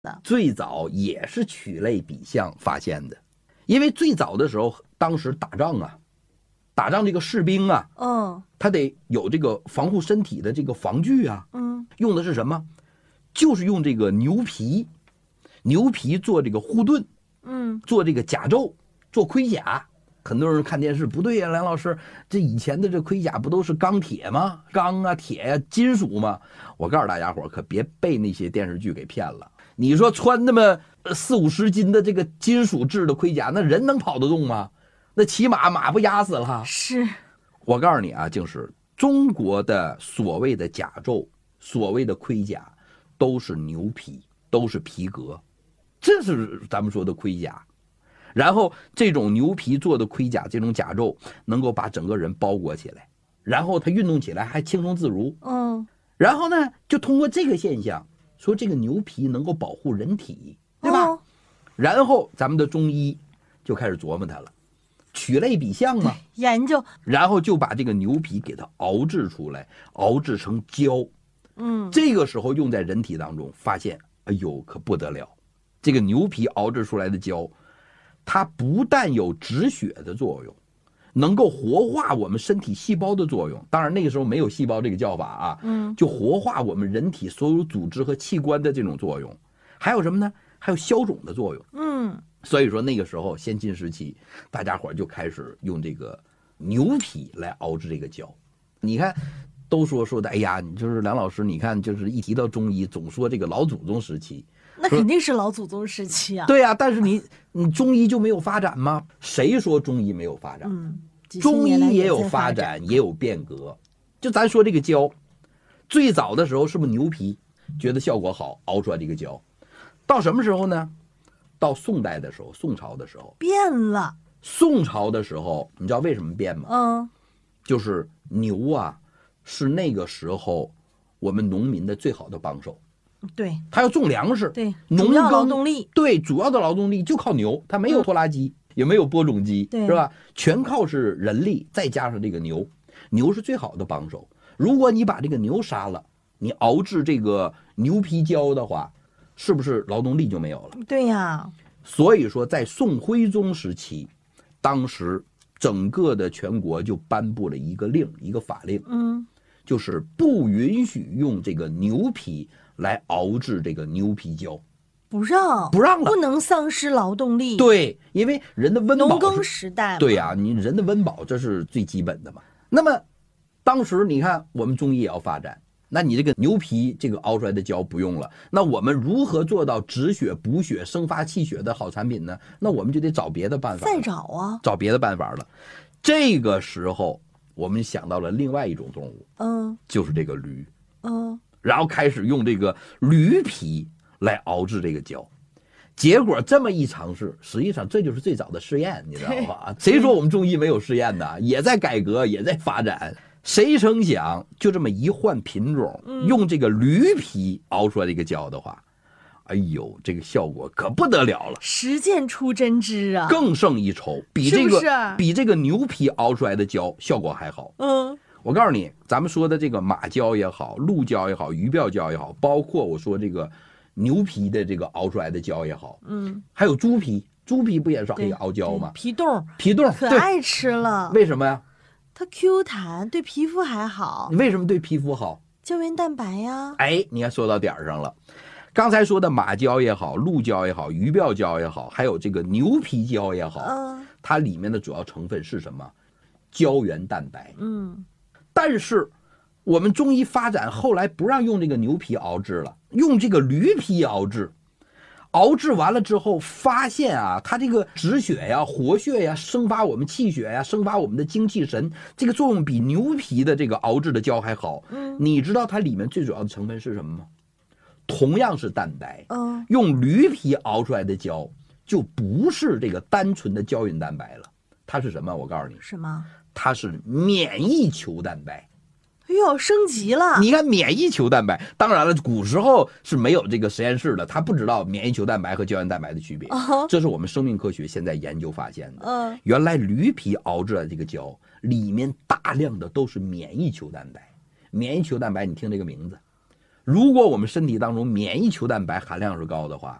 最早也是取类比象发现的，因为最早的时候，当时打仗啊，打仗这个士兵啊，他得有这个防护身体的这个防具啊，用的是什么？就是用这个牛皮做这个护盾，做这个甲胄，做盔甲。很多人看电视，不对呀，梁老师，这以前的这盔甲不都是钢铁吗？钢啊、铁呀、金属吗？我告诉大家伙，可别被那些电视剧给骗了。你说穿那么40-50斤的这个金属制的盔甲，那人能跑得动吗？那骑马不压死了？ 是。 我告诉你啊，就是中国的所谓的甲胄、所谓的盔甲，都是牛皮，都是皮革，这是咱们说的盔甲。然后这种牛皮做的盔甲，这种甲胄能够把整个人包裹起来，然后它运动起来还轻松自如。然后呢，就通过这个现象，说这个牛皮能够保护人体，对吧？然后咱们的中医就开始琢磨它了，取类比象嘛， 研究， 然后就把这个牛皮给它熬制出来，熬制成胶。这个时候用在人体当中，发现，哎呦，可不得了！这个牛皮熬制出来的胶，它不但有止血的作用，能够活化我们身体细胞的作用。当然那个时候没有细胞这个叫法啊，就活化我们人体所有组织和器官的这种作用。还有什么呢？还有消肿的作用。所以说那个时候先秦时期，大家伙就开始用这个牛皮来熬制这个胶。你看都说的，哎呀，你就是梁老师，你看就是一提到中医总说这个老祖宗时期， 那肯定是老祖宗时期啊。 对啊，但是你中医就没有发展吗？谁说中医没有发展？中医也有发展，也有变革。就咱说这个胶，最早的时候是不是牛皮觉得效果好，熬出来这个胶？到什么时候呢？到宋代的时候，宋朝的时候变了。 宋朝的时候，你知道为什么变吗？就是牛啊，是那个时候我们农民的最好的帮手。 对， 他要种粮食， 对， 主要劳动力， 对，主要的劳动力就靠牛，他没有拖拉机，也没有播种机，是吧？全靠是人力，再加上这个牛，牛是最好的帮手。如果你把这个牛杀了，你熬制这个牛皮胶的话，是不是劳动力就没有了？ 对呀。 所以说，在宋徽宗时期，当时整个的全国就颁布了一个令，一个法令，就是不允许用这个牛皮来熬制这个牛皮胶，不让了， 不能丧失劳动力。 对，因为人的温饱， 农耕时代嘛， 对呀，你人的温饱这是最基本的嘛。那么当时你看我们中医也要发展，那你这个牛皮这个熬出来的胶不用了，那我们如何做到止血补血生发气血的好产品呢？那我们就得找别的办法， 再找啊， 找别的办法了。这个时候我们想到了另外一种动物，就是这个驴，然后开始用这个驴皮来熬制这个胶。结果这么一尝试，实际上这就是最早的试验，你知道吧？谁说我们中医没有试验呢？也在改革，也在发展。谁成想就这么一换品种，用这个驴皮熬出来这个胶的话，哎呦，这个效果可不得了了， 实践出真知啊， 更胜一筹，比这个牛皮熬出来的胶效果还好。我告诉你，咱们说的这个马胶也好，鹿胶也好，鱼鳔胶也好，包括我说这个牛皮的这个熬出来的胶也好，还有猪皮不也是可以熬胶吗？ 皮冻可爱吃了。 为什么呀？ 它 Q 弹，对皮肤还好。 你为什么对皮肤好？ 胶原蛋白呀。 哎，你看说到点上了。刚才说的马胶也好，鹿胶也好，鱼鳔胶也好，还有这个牛皮胶也好，它里面的主要成分是什么？胶原蛋白。但是我们中医发展后来不让用这个牛皮熬制了，用这个驴皮熬制。熬制完了之后，发现啊，它这个止血呀、活血呀、生发我们气血呀、生发我们的精气神，这个作用比牛皮的这个熬制的胶还好。你知道它里面最主要的成分是什么吗？同样是蛋白，用驴皮熬出来的胶就不是这个单纯的胶原蛋白了，它是什么？我告诉你， 什么？ 它是免疫球蛋白。 哎呦，升级了！ 你看免疫球蛋白，当然了，古时候是没有这个实验室的，他不知道免疫球蛋白和胶原蛋白的区别。这是我们生命科学现在研究发现的。原来驴皮熬制的这个胶里面大量的都是免疫球蛋白。免疫球蛋白，你听这个名字， 如果我们身体当中免疫球蛋白含量是高的话，